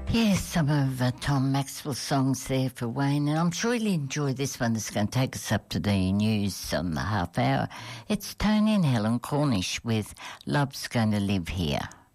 Yes, some of Tom Maxwell's songs there for Wayne, and I'm sure you'll enjoy this one that's going to take us up to the news on the half hour. It's Tony and Helen Cornish with Love's Gonna Live Here.